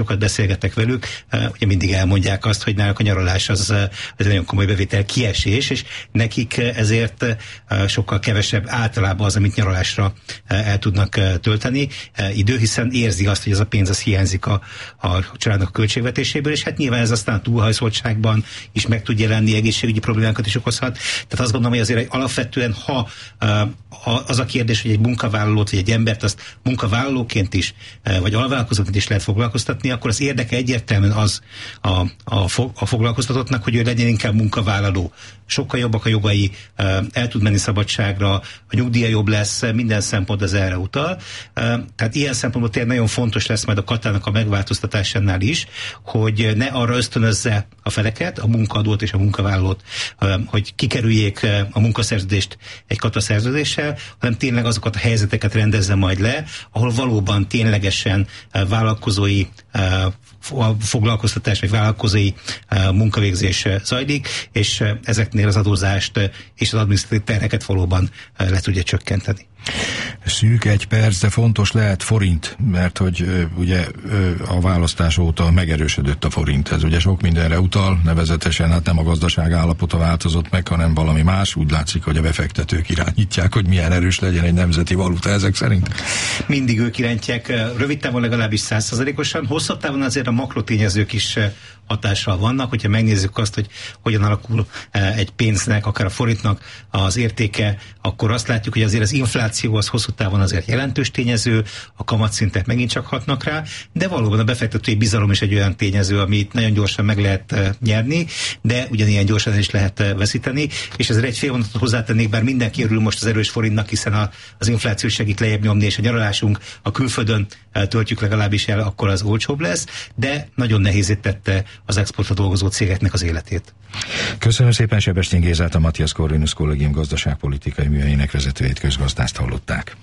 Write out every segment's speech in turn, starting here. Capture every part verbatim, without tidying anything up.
sokat beszélgetek velük, ugye mindig elmondják azt, hogy náluk a nyaralás az, az nagyon komoly bevétel kiesés, és nekik ezért sokkal kevesebb általában az, amit nyaralásra el tudnak tölteni idő, hiszen érzi azt, hogy ez a pénz az hiányzik a, a családnak költségvetéséből, és hát nyilván ez aztán túlhajszoltságban is meg tud jelenni, egészségügyi problémákat is okozhat. Tehát azt gondolom, hogy azért alapvetően, ha az a kérdés, hogy egy munkavállalót vagy egy embert azt munkavállalóként is, vagy alvállalkozóként is lehet foglalkoztatni, akkor az érdeke egyértelműen az a, a, a foglalkoztatottnak, hogy ő legyen inkább munkavállaló. Sokkal jobbak a jogai, el tud menni szabadságra, a nyugdíja jobb lesz, minden szempont az erre utal. Tehát ilyen szempontból tényleg nagyon fontos lesz majd a katának a megváltoztatásánál is, hogy ne arra ösztönözze a feleket, a munkaadót és a munkavállalót, hogy kikerüljék a munkaszerződést egy kataszerződéssel, hanem tényleg azokat a helyzeteket rendezze majd le, ahol valóban ténylegesen vállalkozói foglalkoztatás vagy vállalkozói munkavégzés zajlik, és ezeknél az adózást és az adminisztratív terheket valóban le tudja csökkenteni. Szűk egy perc, de fontos lehet forint, mert hogy ö, ugye ö, a választás óta megerősödött a forint. Ez ugye sok mindenre utal, nevezetesen hát nem a gazdaság állapota változott meg, hanem valami más. Úgy látszik, hogy a befektetők irányítják, hogy milyen erős legyen egy nemzeti valuta ezek szerint. Mindig ők irányítják, rövid távon legalábbis száz százalékosan, hosszabb távon azért a makrotényezők is hatással vannak, hogyha megnézzük azt, hogy hogyan alakul egy pénznek, akár a forintnak az értéke, akkor azt látjuk, hogy azért az infláció az hosszú távon azért jelentős tényező, a kamatszintek megint csak hatnak rá, de valóban a befektetői bizalom is egy olyan tényező, amit nagyon gyorsan meg lehet nyerni, de ugyanilyen gyorsan is lehet veszíteni, és ezért egy fél mondatot hozzátennék, bár mindenki örül most az erős forintnak, hiszen a, az infláció segít lejjebb nyomni, és a nyaralásunk a külföldön töltjük legalábbis el, akkor az olcsóbb lesz, de nagyon nehézé tette az exportra dolgozó cégeknek az életét. Köszönöm szépen Sebestyén Gézát, a Matthias Corvinus Kollégium gazdaságpolitikai műhelyének vezetőjét, közgazdászt hallották.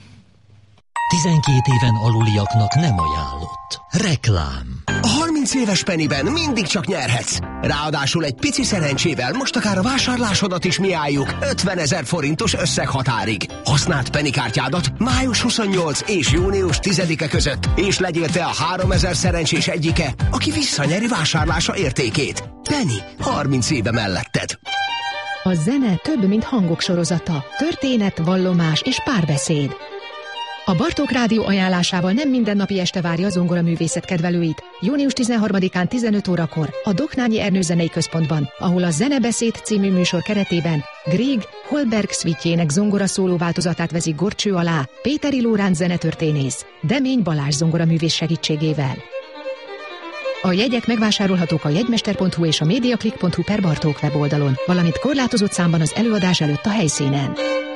tizenkét éven aluliaknak nem ajánlott. Reklám. A harminc éves Pennyben mindig csak nyerhetsz. Ráadásul egy pici szerencsével most akár a vásárlásodat is mi álljuk ötvenezer forintos összeghatárig. Használd Penny kártyádat május huszonnyolcadika és június tizedike között, és legyél te a háromezer szerencsés egyike, aki visszanyeri vásárlása értékét. Penny, harminc éve melletted. A zene több, mint hangok sorozata. Történet, vallomás és párbeszéd. A Bartók Rádió ajánlásával nem mindennapi este várja a zongoraművészet kedvelőit. június tizenharmadikán tizenöt órakor a Doknányi Ernő Zenei Központban, ahol a Zenebeszéd című műsor keretében Grieg Holberg szvitjének zongora szóló változatát veszik górcső alá Péteri Lóránc zenetörténész, Demény Balázs zongoraművész segítségével. A jegyek megvásárolhatók a jegymester pont hu és a mediaclick pont hu per Bartók weboldalon, valamint korlátozott számban az előadás előtt a helyszínen.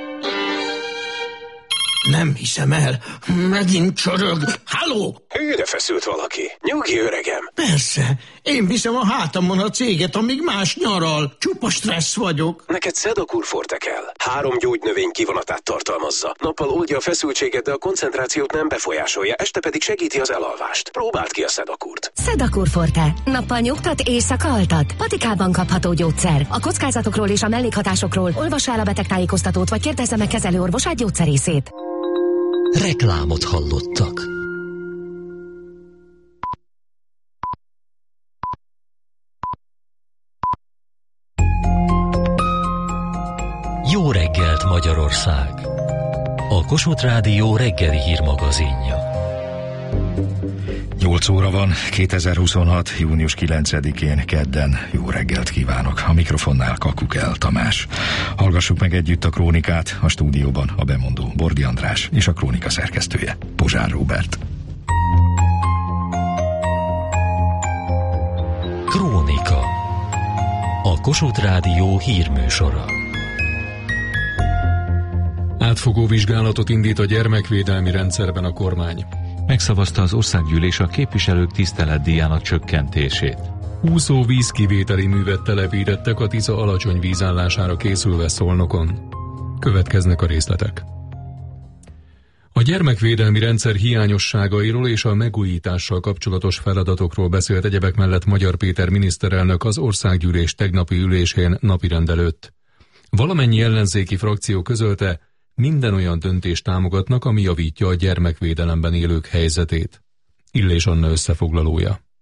Nem hiszem el. Megint csorog. Halló! Hűre feszült valaki. Nyugi, öregem. Persze. Én viszem a hátamon a céget, amíg más nyaral. Csupa stressz vagyok. Neked Sedakur Forte kell. Három gyógynövény kivonatát tartalmazza. Nappal oldja a feszültséget, de a koncentrációt nem befolyásolja, este pedig segíti az elalvást. Próbáld ki a Sedakurt. Sedakur Forte. Nappal nyugtat, éjszaka altat. Patikában kapható gyógyszer. A kockázatokról és a mellékhatásokról olvassa el a betegtájékoztatót, vagy kérdezze meg kezelőorvosát, gyógyszerészét. Reklámot hallottak. Jó reggelt, Magyarország! A Kossuth Rádió reggeli hírmagazinja. nyolc óra van, kétezer-huszonhat. június kilencedikén, kedden. Jó reggelt kívánok! A mikrofonnál Kakukel Tamás. Hallgassuk meg együtt a krónikát, a stúdióban a bemondó Bordi András és a krónika szerkesztője Pozsár Róbert. Krónika. A Kossuth Rádió hírműsora. Átfogó vizsgálatot indít a gyermekvédelmi rendszerben a kormány. Megszavazta az országgyűlés a képviselők tiszteletdíjának csökkentését. Úszó vízkivételi művet telepítettek a Tisza alacsony vízállására készülve Szolnokon. Következnek a részletek. A gyermekvédelmi rendszer hiányosságairól és a megújítással kapcsolatos feladatokról beszélt egyebek mellett Magyar Péter miniszterelnök az országgyűlés tegnapi ülésén napirend előtt. Valamennyi ellenzéki frakció közölte, minden olyan döntést támogatnak, ami javítja a gyermekvédelemben élők helyzetét. Illés Anna összefoglalója.